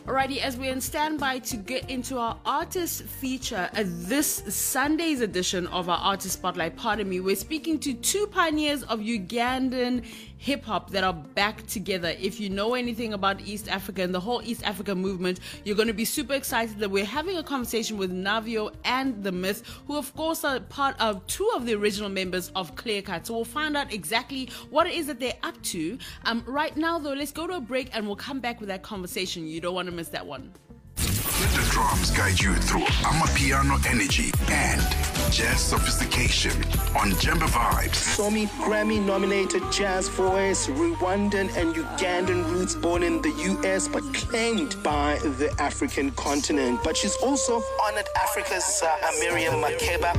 Alrighty, as we're in standby to get into our artist feature at this Sunday's edition of our Artist Spotlight, pardon me, we're speaking to two pioneers of Ugandan hip-hop that are back together. If you know anything about East Africa and the whole East Africa movement, you're going to be super excited that we're having a conversation with Navio and The Myth, who of course are part of two of the original members of Clearcut. So we'll find out exactly what it is that they're up to. Right now though, let's go to a break and we'll come back with that conversation. You don't want to miss that one. Let the drums guide you through Amapiano energy and jazz sophistication on Jemba Vibes. Somi Grammy-nominated jazz voice, Rwandan and Ugandan roots, born in the US but claimed by the African continent. But she's also honored Africa's Miriam Makeba.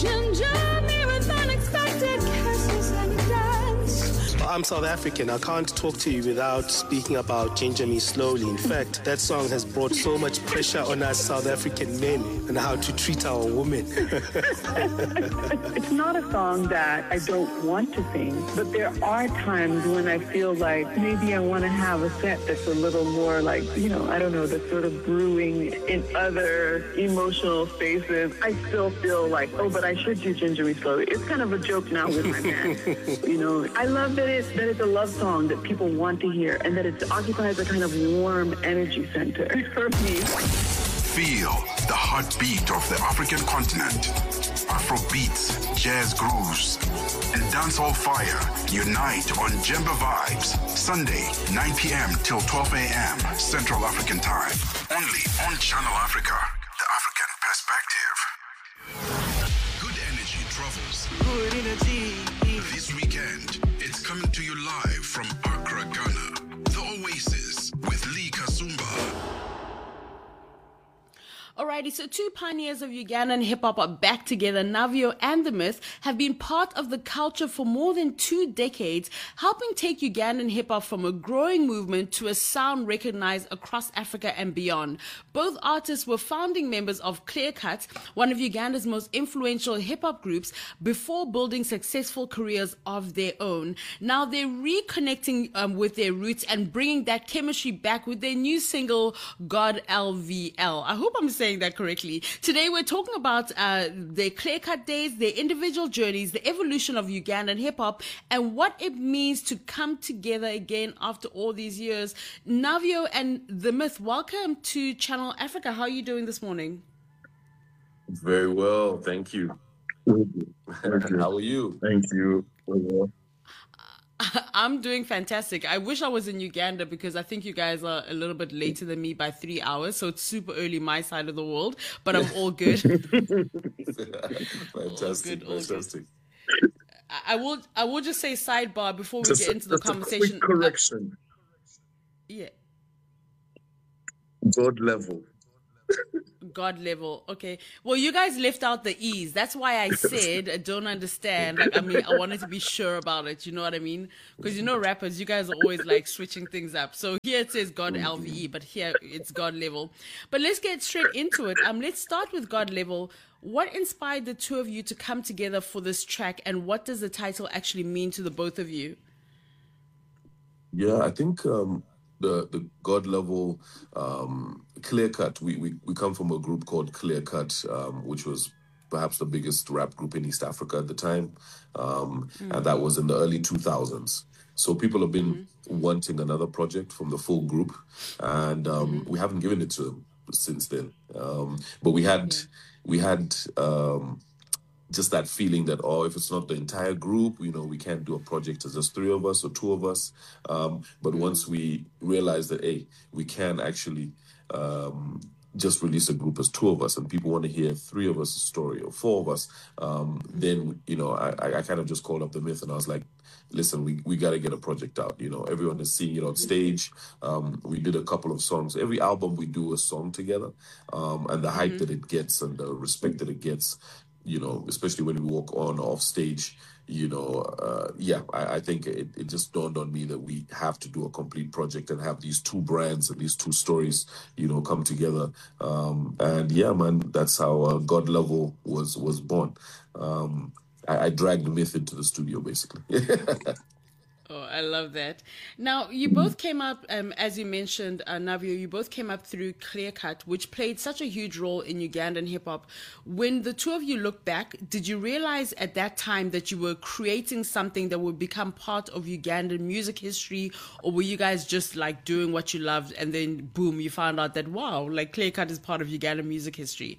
I'm South African. I can't talk to you without speaking about Ginger Me Slowly. In fact, that song has brought so much pressure on us South African men and how to treat our women. It's not a song that I don't want to sing, but there are times when I feel like maybe I want to have a set that's a little more like, I don't know, that's sort of brewing in other emotional spaces. I still feel like, but I should do Ginger Me Slowly. It's kind of a joke now with my man. I love that it's a love song that people want to hear and that it occupies a kind of warm energy center for me. Feel the heartbeat of the African continent. Afro beats, jazz grooves, and dancehall fire unite on Jemba Vibes. Sunday, 9 p.m. till 12 a.m. Central African Time. Only on Channel Africa, the African perspective. Good energy travels. Good energy. This weekend, it's coming to you live from Accra, Ghana. The Oasis with Lee Kasumba. Alrighty, so two pioneers of Ugandan hip-hop are back together. Navio and The Myth have been part of the culture for more than 2 decades, helping take Ugandan hip-hop from a growing movement to a sound recognized across Africa and beyond. Both artists were founding members of Clearcut, one of Uganda's most influential hip-hop groups, before building successful careers of their own. Now they're reconnecting with their roots and bringing that chemistry back with their new single, God LVL. I hope I'm saying that correctly. Today we're talking about their Clearcut days, their individual journeys, the evolution of Ugandan hip-hop, and what it means to come together again after all these years. Navio and The Myth, welcome to Channel Africa. How are you doing this morning? Very well, thank you. How are you? Thank you. I'm doing fantastic. I wish I was in Uganda because I think you guys are a little bit later than me by 3 hours, so it's super early my side of the world, but I'm all good. Fantastic, fantastic. I will just say sidebar before we get into the conversation. A quick correction. Yeah. God level. God level. Okay. Well, you guys left out the E's. That's why I said I don't understand. I wanted to be sure about it. You know what I mean? Because rappers, you guys are always like switching things up. So here it says God LVE, but here it's God level. But let's get straight into it. Let's start with God level. What inspired the two of you to come together for this track, and what does the title actually mean to the both of you? Yeah, I think the God level Clearcut. We come from a group called Clearcut, which was perhaps the biggest rap group in East Africa at the time, and that was in the early 2000s. So people have been wanting another project from the full group, and we haven't given it to them since then. But we had just that feeling that, if it's not the entire group, we can't do a project as just 3 of us or 2 of us. But once we realized that, hey, we can actually just release a group as 2 of us, and people want to hear 3 of us' story or 4 of us, then, I kind of just called up The Myth and I was like, listen, we got to get a project out. Everyone is seeing it on stage. We did a couple of songs. Every album we do a song together, and the hype that it gets and the respect that it gets, especially when we walk on or off stage, I think it just dawned on me that we have to do a complete project and have these 2 brands and these 2 stories, come together. And yeah, man, that's how God Level was born. I dragged The Myth into the studio, basically. Oh, I love that. Now, you both came up, as you mentioned, Navio, you both came up through Clear Cut, which played such a huge role in Ugandan hip hop. When the two of you look back, did you realize at that time that you were creating something that would become part of Ugandan music history, or were you guys just like doing what you loved and then boom, you found out that, wow, like Clear Cut is part of Ugandan music history?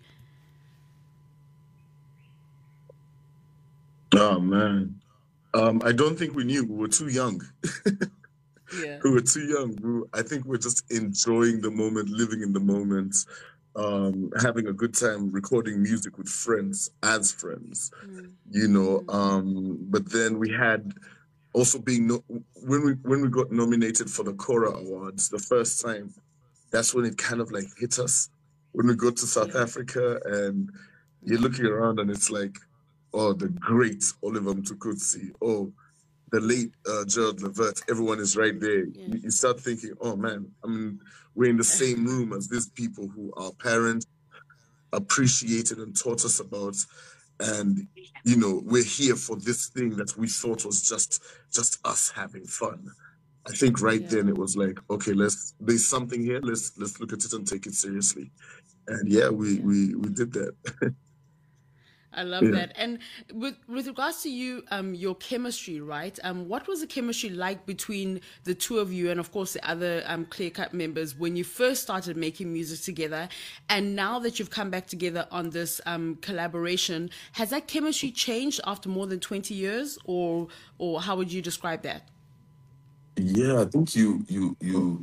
Oh man. I don't think we knew. We were too young. Yeah. We were too young. I think we're just enjoying the moment, living in the moment, having a good time recording music with friends, as friends, you know. But then we had also when we got nominated for the Cora Awards the first time, that's when it kind of like hit us. When we go to South Africa and you're looking around and it's like, oh, the great Oliver Mtukudzi, oh, the late Gerald Levert, everyone is right there. You start thinking, oh man, I mean, we're in the same room as these people who our parents appreciated and taught us about. And, you know, we're here for this thing that we thought was just us having fun. I think then it was like, okay, there's something here, let's look at it and take it seriously. And we did that. I love that. And with regards to you, your chemistry, right? What was the chemistry like between the two of you and, of course, the other Clear Cut members when you first started making music together? And now that you've come back together on this collaboration, has that chemistry changed after more than 20 years? Or how would you describe that? Yeah, I think you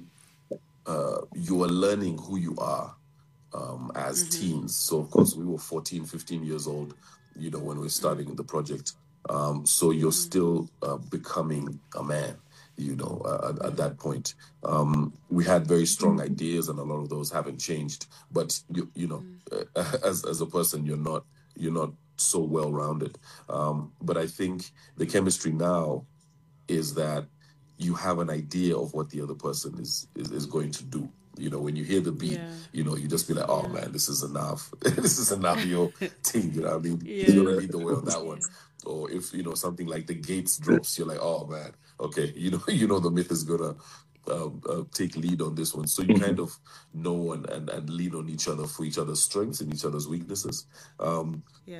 are learning who you are as teens. So, of course, we were 14, 15 years old, you know, when we were starting the project. So you're still becoming a man, you know, at that point. We had very strong ideas, and a lot of those haven't changed. But, you know, as a person, you're not so well-rounded. But I think the chemistry now is that you have an idea of what the other person is going to do. You know, when you hear the beat, you know, you just be like, oh man, this is enough. This is enough your thing, you know what I mean? You're gonna lead the way on that one. Or if, you know, something like The Gates drops, you're like, oh man, okay, you know the myth is gonna take lead on this one. So you kind of know and lean on each other for each other's strengths and each other's weaknesses. And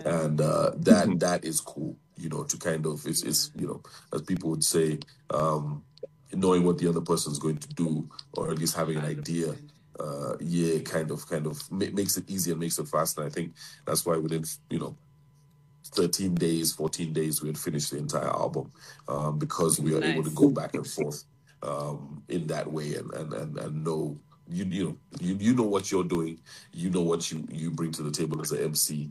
that is cool, you know, to kind of, it's you know, as people would say, knowing what the other person is going to do, or at least having an idea, kind of makes it easier, makes it faster. I think that's why within, you know, 13 days, 14 days, we had finished the entire album, because we are able to go back and forth in that way and know, you know what you're doing, you know what you bring to the table as an MC,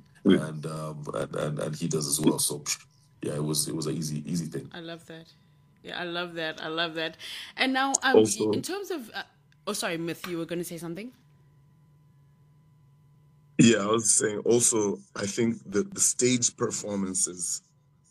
and he does as well. So yeah, it was an easy thing. I love that. Yeah, I love that. And now, Also, in terms of, sorry, Myth, you were going to say something? yeah, I was saying also, I think that the stage performances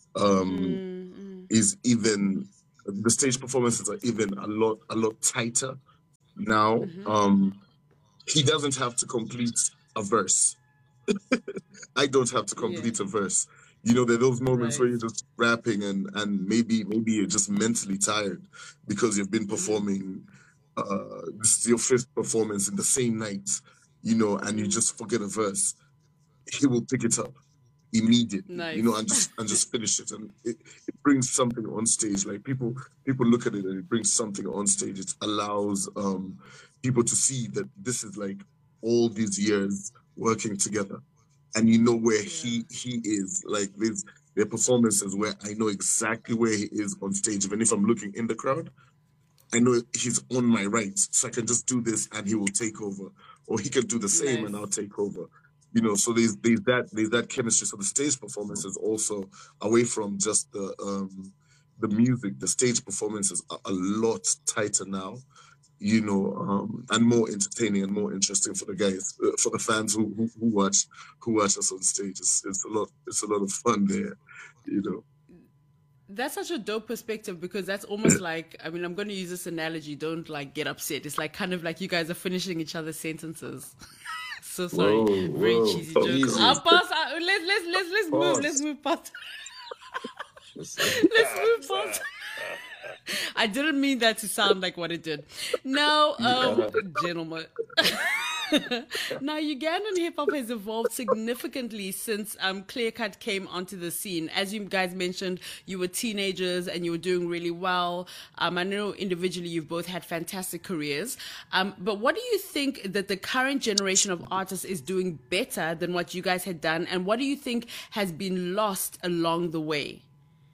is even, the stage performances are even a lot tighter now. He doesn't have to complete a verse. I don't have to complete a verse. You know, there are those moments where you're just rapping and maybe you're just mentally tired because you've been performing, this is your fifth performance in the same night, you know, and you just forget a verse. He will pick it up immediately, you know, and just finish it. And it brings something on stage. Like people look at it and it brings something on stage. It allows people to see that this is like all these years working together. And you know where he is. Like there are performances where I know exactly where he is on stage. Even if I'm looking in the crowd, I know he's on my right. So I can just do this and he will take over. Or he can do the same and I'll take over. You know, so there's that chemistry. So the stage performance is also away from just the music. The stage performances are a lot tighter now, you know, and more entertaining and more interesting for the guys, for the fans who watch us on stage. It's a lot of fun there, you know. That's such a dope perspective, because that's almost like, I mean, I'm going to use this analogy. Don't like get upset. It's like kind of like you guys are finishing each other's sentences. So sorry, very cheesy joke. I'll pass. Let's move. Let's move past. Let's move past. I didn't mean that to sound like what it did. Now, gentlemen. Now, Ugandan hip hop has evolved significantly since Clear Cut came onto the scene. As you guys mentioned, you were teenagers and you were doing really well. I know individually you've both had fantastic careers. But what do you think that the current generation of artists is doing better than what you guys had done? And what do you think has been lost along the way?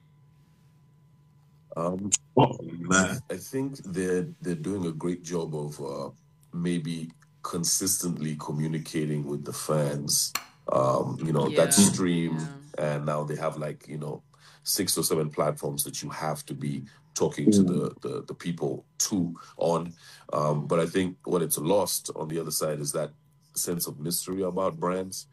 Oh man, I think they're doing a great job of maybe consistently communicating with the fans. That stream, and now they have 6 or 7 platforms that you have to be talking to the people on. But I think what it's lost on the other side is that sense of mystery about brands.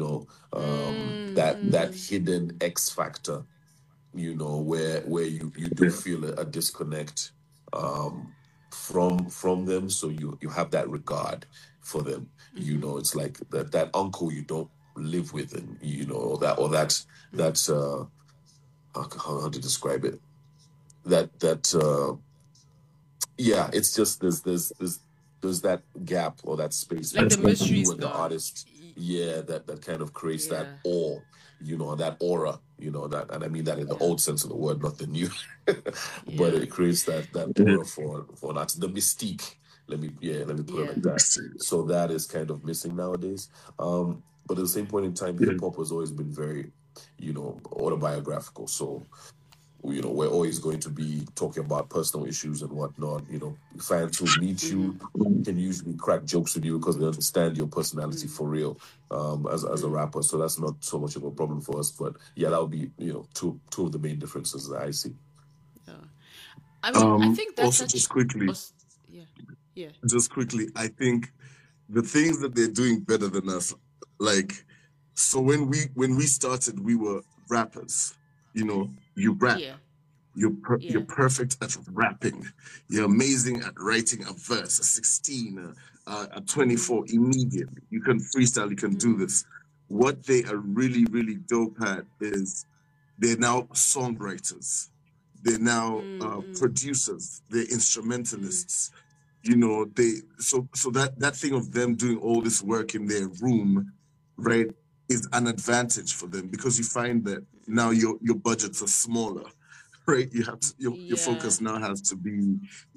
That hidden X factor. Where you do feel a disconnect from them, so you have that regard for them. It's like that uncle you don't live with, and that's how to describe it. It's just there's that gap or that space like the between mysteries you and the artist. That kind of creates that awe. That aura, that, and I mean that in the old sense of the word, not the new, but it creates that aura for that, the mystique. Let me put it like that. So that is kind of missing nowadays. But at the same point in time, hip hop has always been very, autobiographical. So, we're always going to be talking about personal issues and whatnot. Fans who meet you can usually crack jokes with you because they understand your personality for real as a rapper. So that's not so much of a problem for us. But yeah, that would be two of the main differences that I see. Yeah. I think that's also just quickly. Just quickly, I think the things that they're doing better than us, so when we started, we were rappers. You rap. Yeah. You're perfect at rapping. You're amazing at writing a verse, a 16, a 24 immediately. You can freestyle, you can do this. What they are really, really dope at is they're now songwriters. They're now producers. They're instrumentalists. So that thing of them doing all this work in their room, right, is an advantage for them because you find that now your budgets are smaller, right? You have to, your focus now has to be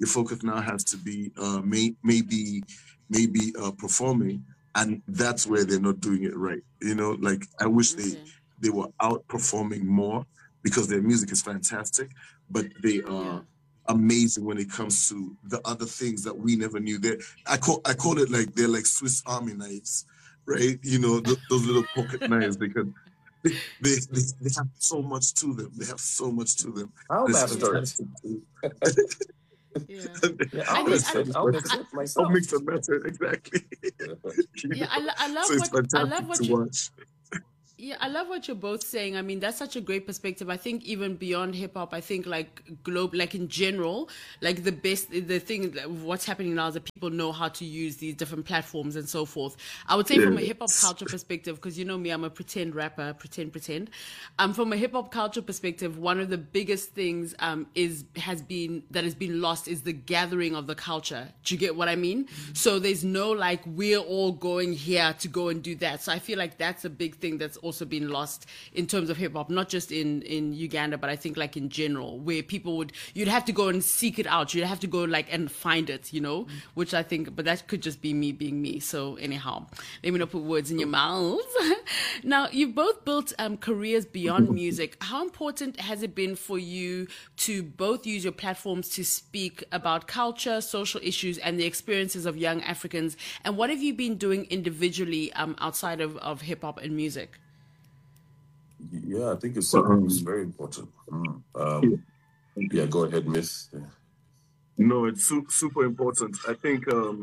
maybe performing, and that's where they're not doing it right. I wish they were outperforming more because their music is fantastic, but they are amazing when it comes to the other things that we never knew. I call it like they're like Swiss Army knives, right? Those little pocket knives, because they have so much to them. They have so much to them. I'll master it. I'll mix it myself. I'll mix and master exactly. I love so it's fantastic to watch. Yeah, I love what you're both saying. I mean, that's such a great perspective. I think even beyond hip hop, I think in general, the thing, what's happening now is that people know how to use these different platforms and so forth. I would say from a hip hop culture perspective, because you know me, I'm a pretend rapper, pretend. From a hip hop culture perspective, one of the biggest things has been lost is the gathering of the culture. Do you get what I mean? So there's no we're all going here to go and do that. So I feel like that's a big thing that's also been lost in terms of hip hop, not just in Uganda, but I think in general, where you'd have to go and seek it out. You'd have to go and find it, which I think, but that could just be me being me. So anyhow, let me not put words in your mouths. Now, you've both built careers beyond music. How important has it been for you to both use your platforms to speak about culture, social issues, and the experiences of young Africans? And what have you been doing individually outside of hip hop and music? Yeah, I think it's very important. Go ahead, Miss. Yeah. No, it's super important. I think,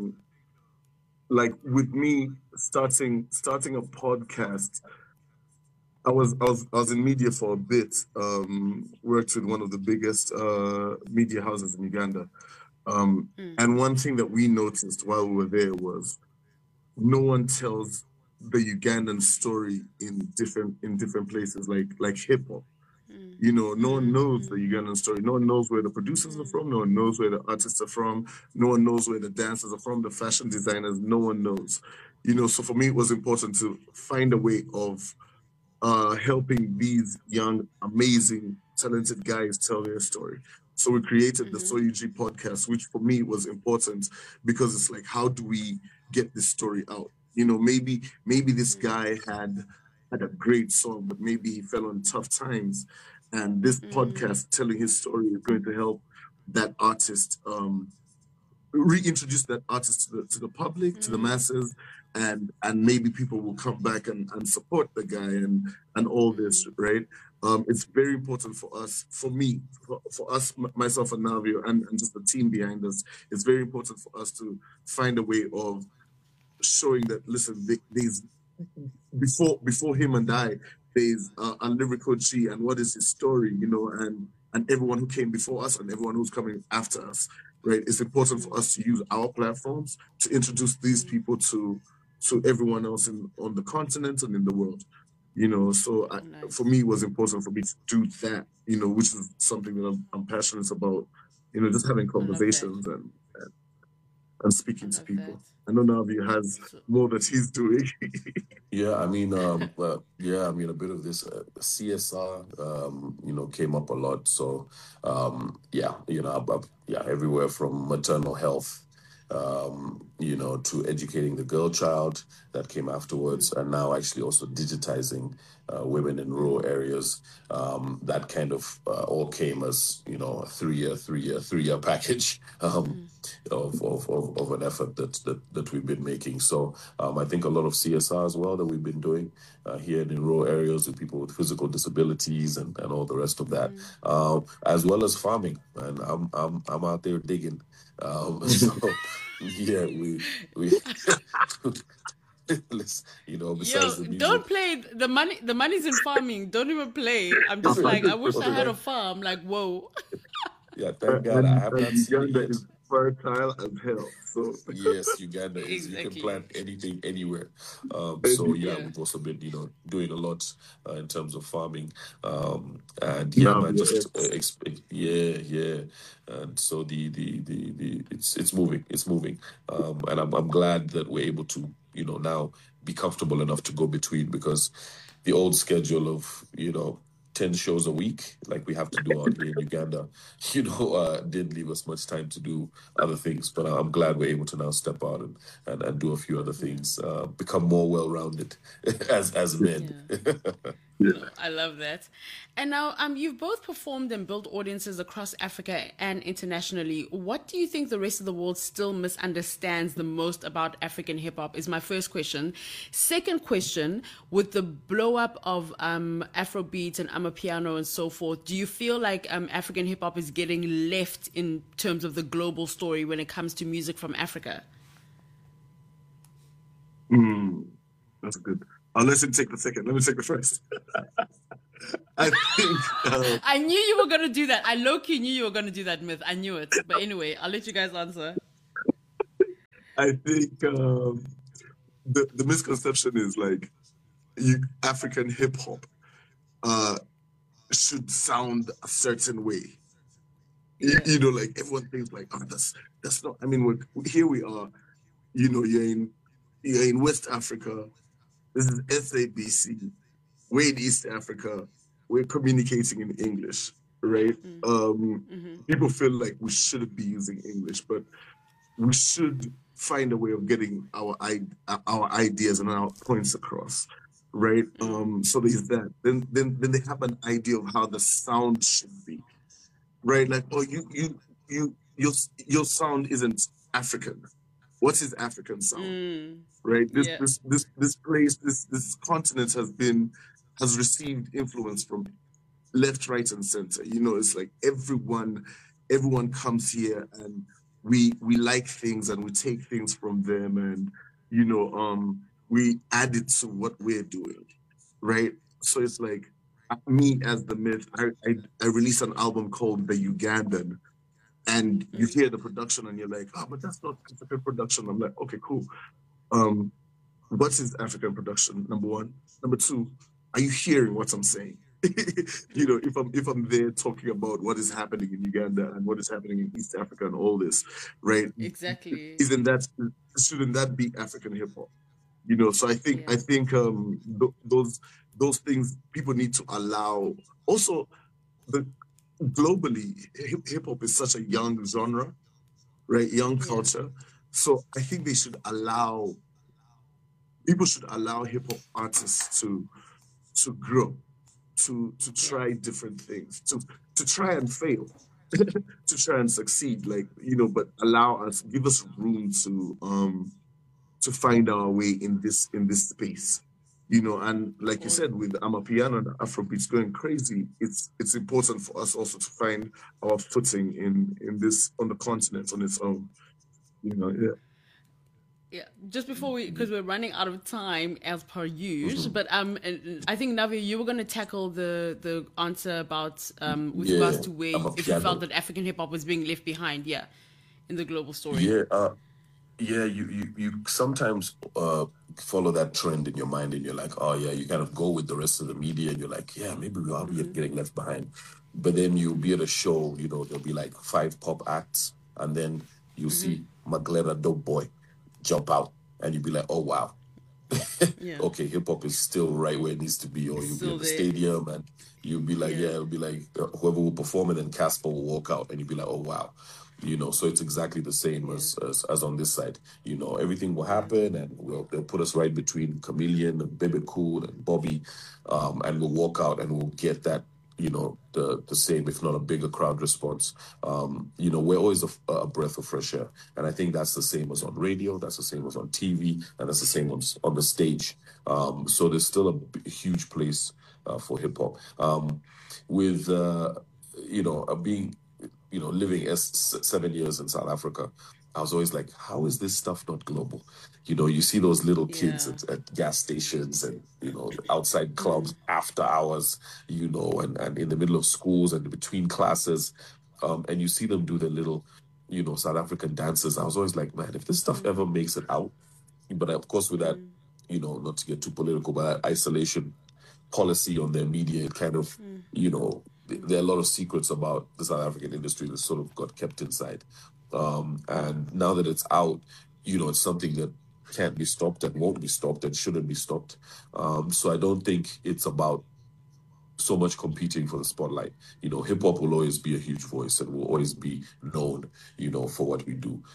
with me starting a podcast, I was in media for a bit. Worked with one of the biggest media houses in Uganda, and one thing that we noticed while we were there was no one tells the Ugandan story in different places like hip hop. You know, no one knows the Ugandan story. No one knows where the producers are from. No one knows where the artists are from. No one knows where the dancers are from, the fashion designers. No one knows. You know, so for me, it was important to find a way of helping these young, amazing, talented guys tell their story. So we created the Soyuji podcast, which for me was important because it's like, how do we get this story out? You know, maybe this guy had a great song, but maybe he fell on tough times. And this podcast telling his story is going to help that artist reintroduce that artist to the public, to the masses, and maybe people will come back and support the guy and all this, right? It's very important for us, for me, for us, myself and Navio, and just the team behind us. It's very important for us to find a way of showing that, listen, there's before him and I, there's a lyrical G, and what is his story, you know, and everyone who came before us and everyone who's coming after us, right? It's important for us to use our platforms to introduce these people to everyone else on the continent and in the world, you know. So for me, it was important for me to do that, you know, which is something that I'm passionate about, you know, just having conversations and speaking to people. I know Navi has more that he's doing. Yeah, I mean, a bit of this CSR, you know, came up a lot. So, everywhere from maternal health, you know, to educating the girl child that came afterwards, and now actually also digitizing women in rural areas. That kind of all came as, you know, a three-year package of an effort that we've been making. So I think a lot of CSR as well that we've been doing here in rural areas with people with physical disabilities and all the rest of that, as well as farming. And I'm out there digging. So yeah, we you know, besides the music. Don't play the money. The money's in farming. Don't even play. I'm just like, I wish I had a farm. Like, whoa. Yeah, thank God I have not seen it yet. Is fertile as hell. So yes, Uganda is. You can plant anything anywhere. So yeah, we've also been, you know, doing a lot in terms of farming. And yeah, man, just and so it's moving. And I'm glad that we're able to, you know, now be comfortable enough to go between, because the old schedule of, you know, 10 shows a week, like we have to do out here in Uganda, you know, didn't leave us much time to do other things. But I'm glad we're able to now step out and do a few other things, become more well-rounded as men. No, I love that. And now, you've both performed and built audiences across Africa and internationally. What do you think the rest of the world still misunderstands the most about African hip-hop is my first question. Second question, with the blow-up of Afrobeat and Amapiano and so forth, do you feel like African hip-hop is getting left in terms of the global story when it comes to music from Africa? That's good. I'll let you take the second. Let me take the first. I think... I knew you were going to do that. I low-key knew you were going to do that, Myth. I knew it. But anyway, I'll let you guys answer. I think the misconception is like African hip-hop should sound a certain way. Yeah. You know, like everyone thinks like, oh, that's not... I mean, here we are. You know, you're in West Africa. This is SABC. We're in East Africa. We're communicating in English, right? People feel like we shouldn't be using English, but we should find a way of getting our ideas and our points across, right? So there's that. Then they have an idea of how the sound should be, right? Like, oh, your sound isn't African. What is African sound? Right? This place, this continent has received influence from left, right, and center. You know, it's like everyone comes here and we like things and we take things from them, and you know, we add it to what we're doing, right? So it's like me as the Myth, I released an album called The Ugandan. And you hear the production and you're like, oh, but that's not African production. I'm like, okay, cool. What is African production, number one? Number two, are you hearing what I'm saying? you know, if I'm there talking about what is happening in Uganda and what is happening in East Africa and all this, right? Exactly. Shouldn't that be African hip hop? You know, so Yeah. I think those things people need to allow. Also, globally, hip hop is such a young genre, right? Young culture. So I think people should allow hip hop artists to grow, to try different things, to try and fail, to try and succeed, like, you know, but give us room to find our way in this space. You know, and like you said, with Amapiano and Afrobeats going crazy, it's important for us also to find our footing in this, on the continent on its own. You know, Yeah, just before because we're running out of time as per usual. But and I think Navio, you were going to tackle the answer about with regards to where if you felt that African hip hop was being left behind, in the global story. You sometimes follow that trend in your mind, and you're like, oh yeah, you kind of go with the rest of the media, and you're like, yeah, maybe we are getting left behind. But then you'll be at a show, you know, there'll be like 5 pop acts, and then you see Maglera Dope Boy jump out, and you'll be like, oh wow, okay, hip hop is still right where it needs to be. Or you'll be at the stadium, and you'll be like, it'll be like whoever will perform it, and Casper will walk out, and you'll be like, oh wow. You know, so it's exactly the same as on this side. You know, everything will happen, and they'll put us right between Chameleon and Bebe Cool and Bobby, and we'll walk out and we'll get that, you know, the same, if not a bigger crowd response. You know, we're always a breath of fresh air, and I think that's the same as on radio, that's the same as on TV, and that's the same on the stage. So there's still a huge place for hip hop. With you know, being, you know, living 7 years in South Africa, I was always like, how is this stuff not global? You know, you see those little kids at gas stations and, you know, outside clubs after hours, you know, and in the middle of schools and between classes. And you see them do the little, you know, South African dances. I was always like, man, if this stuff ever makes it out, but of course with that, you know, not to get too political, but that isolation policy on their media, it kind of, you know, there are a lot of secrets about the South African industry that sort of got kept inside. And now that it's out, you know, it's something that can't be stopped and won't be stopped and shouldn't be stopped. So I don't think it's about so much competing for the spotlight. You know, hip hop will always be a huge voice and will always be known, you know, for what we do.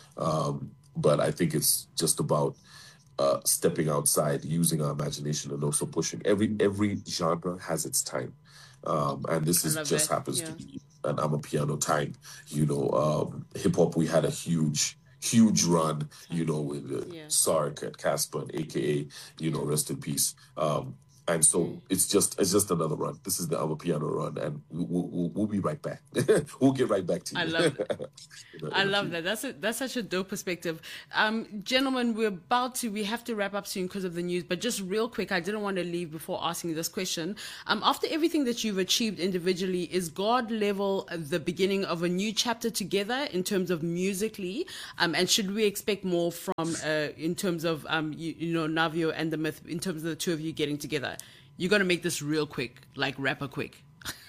But I think it's just about stepping outside, using our imagination, and also pushing. Every genre has its time. And this just happens to be an Amapiano time. You know, hip hop, we had a huge run, you know, with Sark and Casper and AKA, you know, rest in peace. And so it's just another run. This is the Amapiano run, and we'll be right back. We'll get right back to you. I love it. I love that. That's such a dope perspective. Gentlemen, we have to wrap up soon because of the news, but just real quick, I didn't want to leave before asking this question. After everything that you've achieved individually, is God Level the beginning of a new chapter together in terms of musically? And should we expect more from, in terms of, you know, Navio and the Myth, in terms of the two of you getting together? You're going to make this real quick, like rapper quick.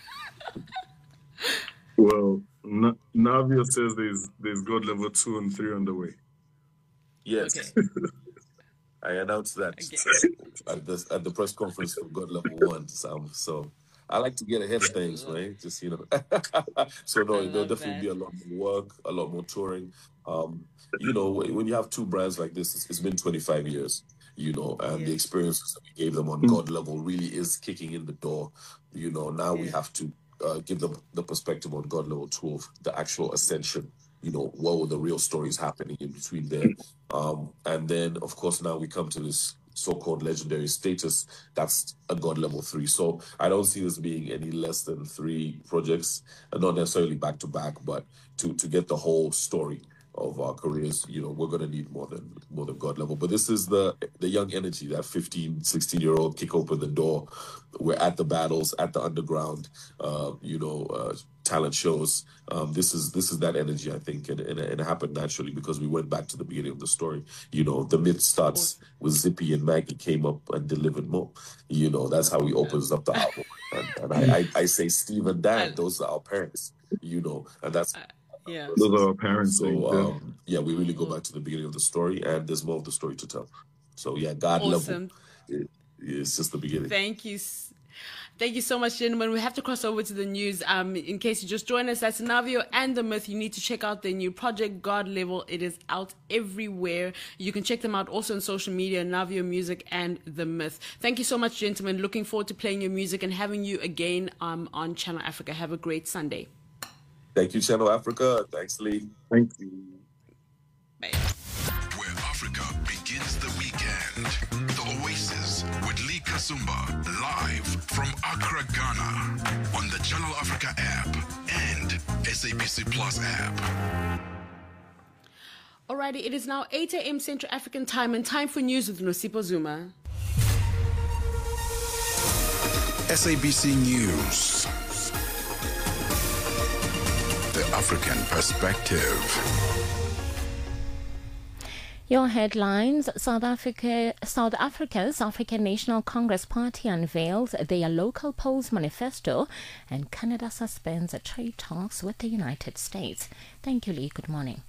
Well, Navio says there's God Level 2 and 3 on the way. Yes. Okay. I announced that at the press conference for God Level 1. So I like to get ahead of things, right? Just, you know. So no, there'll definitely be a lot more work, a lot more touring. You know, when you have two brands like this, it's been 25 years. You know, and the experiences that we gave them on God Level really is kicking in the door. You know, now we have to give them the perspective on God Level 12, the actual ascension. You know, what were the real stories happening in between there? And then, of course, now we come to this so-called legendary status. That's a God Level 3. So I don't see this being any less than 3 projects, not necessarily back to back, but to get the whole story of our careers, we're going to need more than God level. But this is the young energy, that 15, 16-year-old kick open the door. We're at the battles, at the underground, talent shows. This is that energy, I think, and it happened naturally because we went back to the beginning of the story. The myth starts with Zippy and Maggie came up and delivered more. That's how he opens up the album. And I say Steve and Dan, those are our parents, and that's... Those are our parents. So, we really go back to the beginning of the story, and there's more of the story to tell. So, God awesome. level. It's just the beginning. Thank you. Thank you so much, gentlemen. We have to cross over to the news. In case you just joined us, that's Navio and The Myth. You need to check out their new project, God Level. It is out everywhere. You can check them out also on social media, Navio Music and The Myth. Thank you so much, gentlemen. Looking forward to playing your music and having you again on Channel Africa. Have a great Sunday. Thank you, Channel Africa. Thanks, Lee. Thank you. Bye. Where Africa begins the weekend. The Oasis with Lee Kasumba, live from Accra, Ghana, on the Channel Africa app and SABC Plus app. Alrighty, it is now 8 a.m. Central African time and time for news with Nosipo Zuma. SABC News. The African Perspective. Your headlines: South Africa's African National Congress Party unveils their local polls manifesto, and Canada suspends trade talks with the United States. Thank you, Lee. Good morning.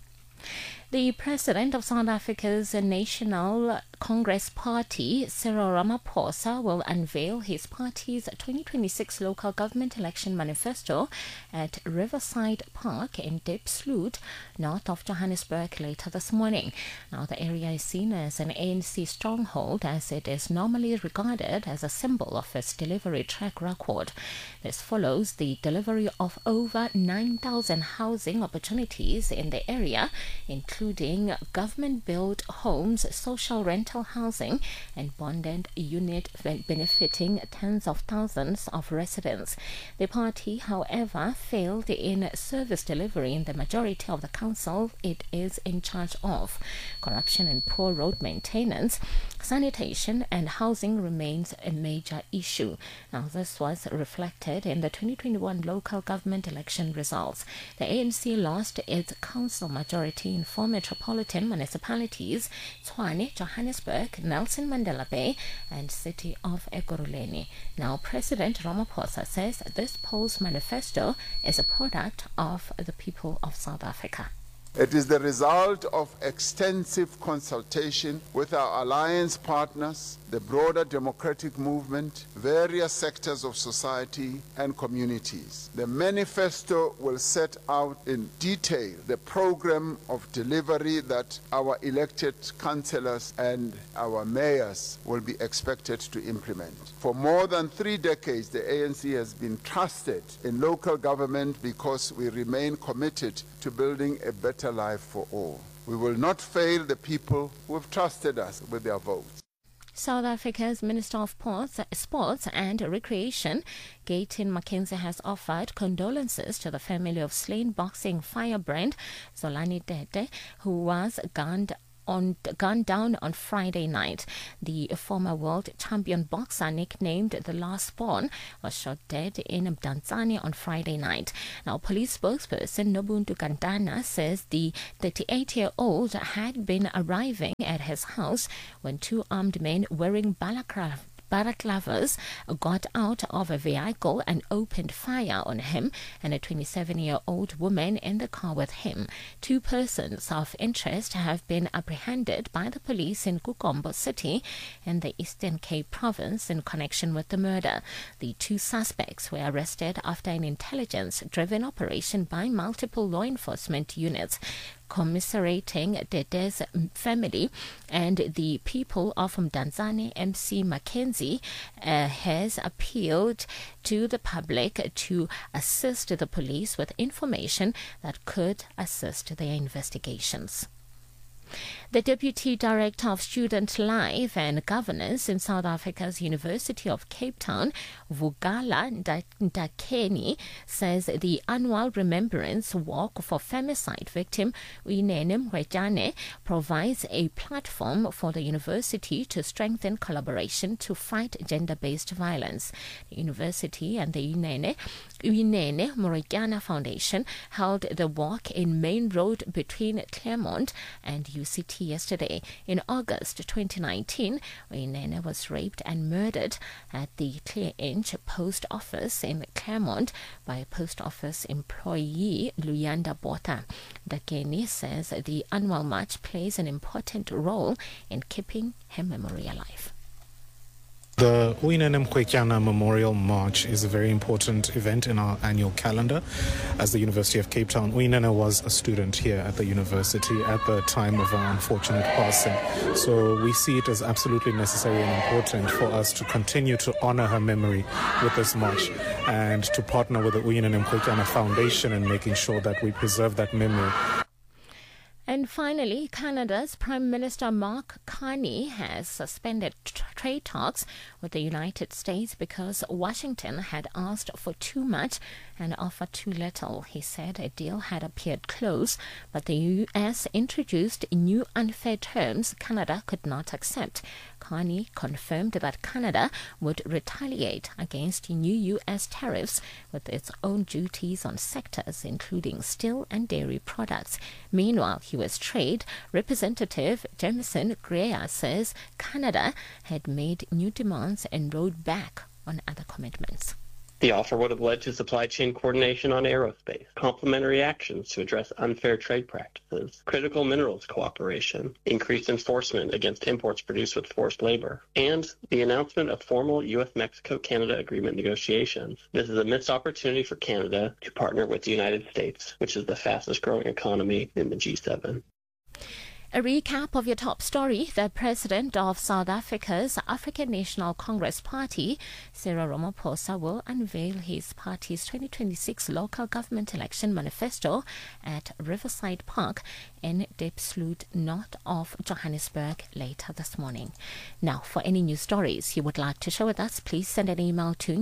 The president of South Africa's National Congress Party, Cyril Ramaphosa, will unveil his party's 2026 local government election manifesto at Riverside Park in Diepsloot, north of Johannesburg, later this morning. Now, the area is seen as an ANC stronghold, as it is normally regarded as a symbol of its delivery track record. This follows the delivery of over 9,000 housing opportunities in the area, including government-built homes, social rental housing, and bonded unit benefiting tens of thousands of residents. The party, however, failed in service delivery in the majority of the council it is in charge of. Corruption and poor road maintenance, sanitation, and housing remains a major issue. Now, this was reflected in the 2021 local government election results. The ANC lost its council majority in four metropolitan municipalities: Tshwane, Johannesburg, Nelson Mandela Bay, and City of Ekurhuleni. Now, President Ramaphosa says this polls manifesto is a product of the people of South Africa. It is the result of extensive consultation with our alliance partners, the broader democratic movement, various sectors of society and communities. The manifesto will set out in detail the program of delivery that our elected councillors and our mayors will be expected to implement. For more than 3 decades, the ANC has been trusted in local government because we remain committed to building a better life for all. We will not fail the people who have trusted us with their votes. South Africa's Minister of Sports and Recreation, Gayton McKenzie, has offered condolences to the family of slain boxing firebrand Zolani Tete, who was gunned down on Friday night. The former world champion boxer, nicknamed the Last Born, was shot dead in Mdantsane on Friday night. Now, police spokesperson Nobuntu Kantana says the 38-year-old had been arriving at his house when two armed men wearing balaclavas got out of a vehicle and opened fire on him and a 27-year-old woman in the car with him. Two persons of interest have been apprehended by the police in Kukombo City in the Eastern Cape province in connection with the murder. The two suspects were arrested after an intelligence-driven operation by multiple law enforcement units. Commiserating Tete's family and the people of Mdantsane, MC Mackenzie has appealed to the public to assist the police with information that could assist their investigations. The Deputy Director of Student Life and Governance in South Africa's University of Cape Town, Vugala Ndakeni, says the annual Remembrance Walk for Femicide victim Uyinene Mrwetyana provides a platform for the university to strengthen collaboration to fight gender-based violence. The university and the Uyinene Mrwetyana Foundation held the walk in Main Road between Claremont and UCT yesterday. In August 2019, Uyinene was raped and murdered at the Clear Inch post office in Claremont by a post office employee, Luyanda Botha. Ndakeni says the annual march plays an important role in keeping her memory alive. The Uyinene Mrwetyana Memorial March is a very important event in our annual calendar. As the University of Cape Town, Uyinene was a student here at the university at the time of her unfortunate passing. So we see it as absolutely necessary and important for us to continue to honor her memory with this march and to partner with the Uyinene Mrwetyana Foundation in making sure that we preserve that memory. And finally, Canada's Prime Minister Mark Carney has suspended trade talks with the United States because Washington had asked for too much and offered too little. He said a deal had appeared close, but the U.S. introduced new unfair terms Canada could not accept. Carney confirmed that Canada would retaliate against new U.S. tariffs with its own duties on sectors including steel and dairy products. Meanwhile, U.S. Trade Representative Jamieson Greer says Canada had made new demands and rode back on other commitments. The offer would have led to supply chain coordination on aerospace, complementary actions to address unfair trade practices, critical minerals cooperation, increased enforcement against imports produced with forced labor, and the announcement of formal U.S.-Mexico-Canada agreement negotiations. This is a missed opportunity for Canada to partner with the United States, which is the fastest-growing economy in the G7. A recap of your top story. The president of South Africa's African National Congress Party, Cyril Ramaphosa, will unveil his party's 2026 local government election manifesto at Riverside Park in Diepsloot, north of Johannesburg, later this morning. Now, for any news stories you would like to share with us, please send an email to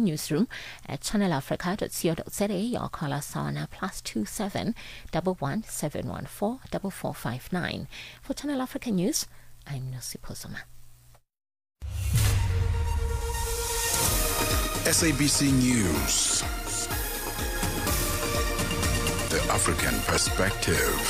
newsroom@channelafrica.co.za or call us on +27 11 714 4459. For Channel Africa News, I'm Nosipho Zuma. SABC News. The African Perspective.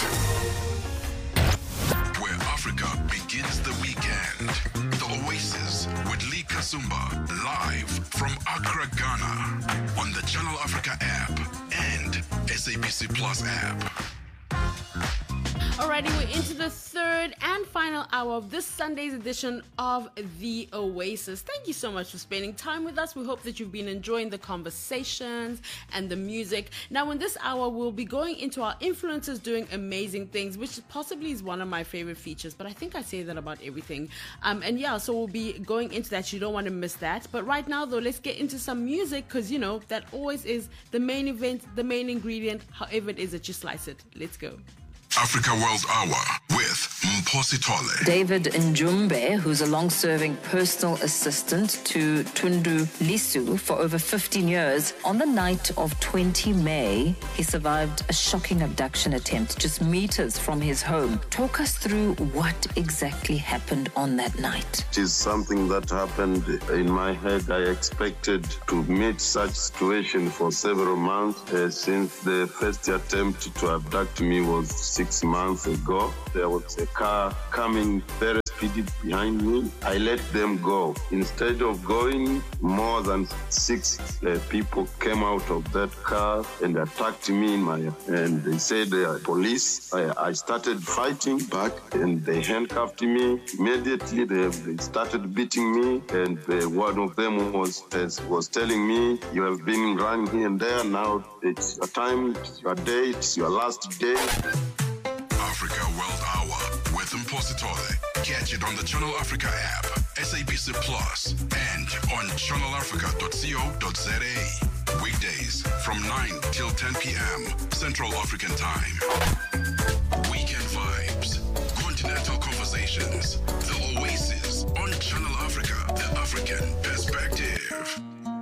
Where Africa begins the weekend. The Oasis with Lee Kasumba, live from Accra, Ghana, on the Channel Africa app and SABC Plus app. Alrighty, we're into the third and final hour of this Sunday's edition of The Oasis. Thank you so much for spending time with us. We hope that you've been enjoying the conversations and the music. Now, in this hour, we'll be going into our influencers doing amazing things, which possibly is one of my favorite features, but I think I say that about everything. So we'll be going into that. You don't want to miss that. But right now, though, let's get into some music because, you know, that always is the main event, the main ingredient, however it is that you slice it. Let's go. Africa World Hour with Mphosi Tole. David Njumbe, who's a long-serving personal assistant to Tundu Lisu for over 15 years, on the night of 20 May, he survived a shocking abduction attempt just meters from his home. Talk us through what exactly happened on that night. It is something that happened in my head. I expected to meet such situation for several months since the first attempt to abduct me was 6 months ago. There was a car coming very speedy behind me. I let them go. Instead of going, more than 6 people came out of that car and attacked me and they said police. I started fighting back and they handcuffed me. Immediately they started beating me and one of them was telling me, you have been running here and there, now it's your time, it's your day, it's your last day. Africa World Hour with Mphosi Tole. Catch it on the Channel Africa app, SABC Plus, and on channelafrica.co.za. Weekdays from 9 till 10 p.m. Central African Time.